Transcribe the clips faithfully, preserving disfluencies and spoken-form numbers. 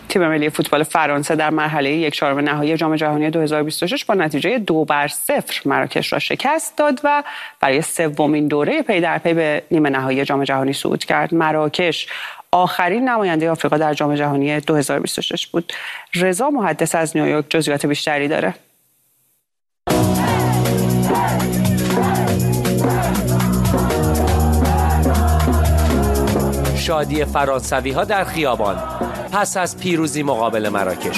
تیم ملی فوتبال فرانسه در مرحله یک چهارم نهایی جام جهانی دو هزار و بیست و شش با نتیجه دو بر صفر مراکش را شکست داد و برای سومین دوره پی در پی به نیمه نهایی جام جهانی صعود کرد. مراکش آخرین نماینده آفریقا در جام جهانی دو هزار و بیست و شش بود. رضا محدث از نیویورک جزئیات بیشتری داره. شادی فرانسوی ها در خیابان پس از پیروزی مقابل مراکش.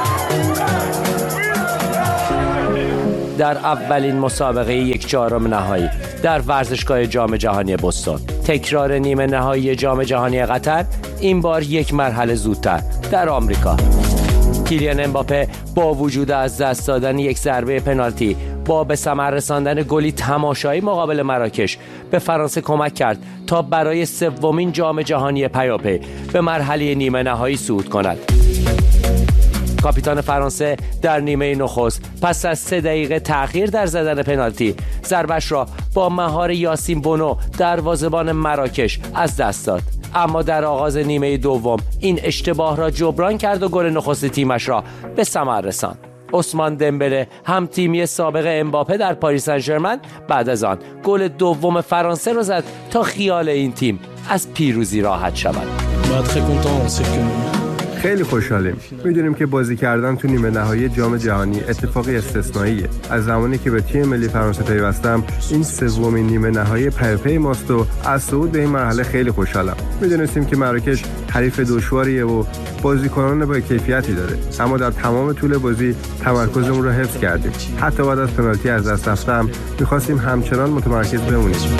در اولین مسابقه یک چهارم نهایی در ورزشگاه جام جهانی بوستون، تکرار نیمه نهایی جام جهانی قطر، این بار یک مرحله زودتر در آمریکا. کیلیان امباپه با وجود از دست دادن یک ضربه پنالتی با به ثمر رساندن گلی تماشایی مقابل مراکش به فرانسه کمک کرد تا برای سومین جام جهانی پیاپی به مرحله نیمه نهایی صعود کند. کاپیتان فرانسه در نیمه نخست پس از سه دقیقه تأخیر در زدن پنالتی ضربش را با مهار یاسین بونو دروازه‌بان مراکش از دست داد، اما در آغاز نیمه دوم این اشتباه را جبران کرد و گل نخست تیمش را به ثمر رساند. عثمان دمبله هم تیمی سابق امباپه در پاریس سن ژرمن بعد از آن گل دوم فرانسه را زد تا خیال این تیم از پیروزی راحت شود. خیلی خوشحالیم. میدونیم که بازی کردن تو نیمه نهایی جام جهانی اتفاقی استثنائیه. از زمانی که به تیم ملی فرانسه پیوستم این سومین نیمه نهایی پیاپی ماست و از صعود به این مرحله خیلی خوشحالم. میدونستیم که مراکش حریف دشواریه و بازیکنان با کیفیتی داره، اما در تمام طول بازی تمرکزمون رو حفظ کردیم. حتی بعد از پنالتی از دست رفتم می‌خواستیم همچنان متمرکز بمونیم.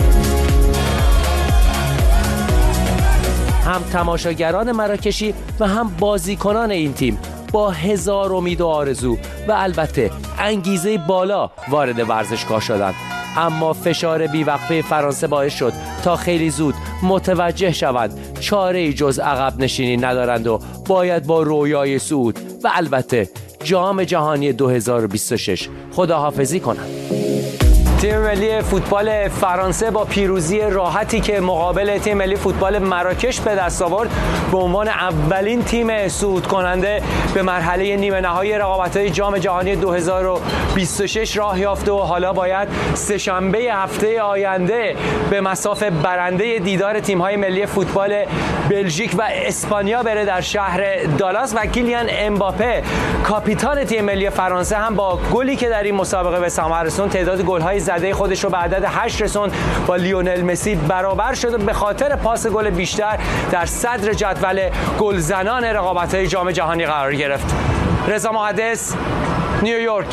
هم تماشاگران مراکشی و هم بازیکنان این تیم با هزار امید و آرزو و البته انگیزه بالا وارد ورزشگاه شدند، اما فشار بیوقفه فرانسه باعث شد تا خیلی زود متوجه شوند چاره‌ای جز عقب نشینی ندارند و باید با رویای صعود و البته جام جهانی دو هزار و بیست و شش خداحافظی کنند. تیم ملی فوتبال فرانسه با پیروزی راحتی که مقابل تیم ملی فوتبال مراکش به دست آورد به عنوان اولین تیم صعود کننده به مرحله نیمه نهایی رقابت‌های جام جهانی دو هزار و بیست و شش راه یافته و حالا باید سه‌شنبه هفته آینده به مصاف برنده دیدار تیم‌های ملی فوتبال بلژیک و اسپانیا بره در شهر دالاس و کیلیان امباپه کاپیتان تیم ملی فرانسه هم با گلی که در این مسابقه به ثمر رسوند تعداد گل‌های زده خودش رو به عدد هشت رسوند، با لیونل مسی برابر شد و به خاطر پاس گل بیشتر در صدر جدول گلزنان رقابت‌های جام جهانی قرار گرفت. رضا محدث، نیویورک.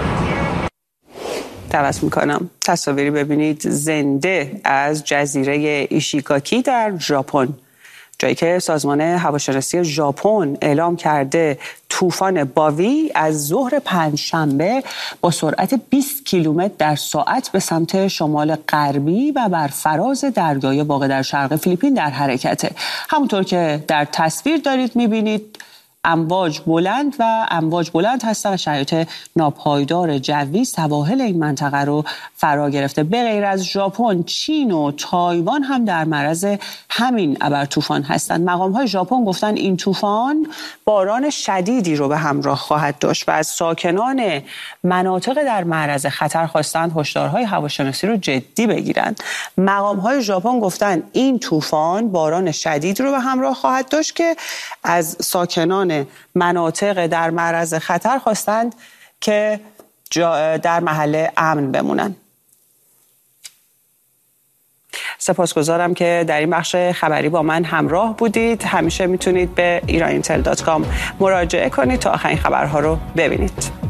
توصیه میکنم تصاویری ببینید زنده از جزیره ایشیگاکی در ژاپن، جایی که سازمان هواشناسی ژاپن اعلام کرده طوفان باوی از ظهر پنجشنبه با سرعت بیست کیلومتر در ساعت به سمت شمال غربی و بر فراز دریای واقع در شرق فیلیپین در حرکته. همونطور که در تصویر دارید میبینید امواج بلند و امواج بلند هستن و شرایط ناپایدار جوی سواحل این منطقه رو فرا گرفته. به غیر از ژاپن، چین و تایوان هم در معرض همین ابر طوفان هستند. مقام‌های ژاپن گفتن این طوفان باران شدیدی رو به همراه خواهد داشت و از ساکنان مناطق در معرض خطر خواستند هشدارهای هواشناسی رو جدی بگیرند. مقام‌های ژاپن گفتن این طوفان باران شدید رو به همراه خواهد داشت که از ساکنان مناطق در معرض خطر خواستند که در محل امن بمونن. سپاسگزارم که در این بخش خبری با من همراه بودید. همیشه میتونید به ایران اینتل دات کام مراجعه کنید تا آخرین خبرها رو ببینید.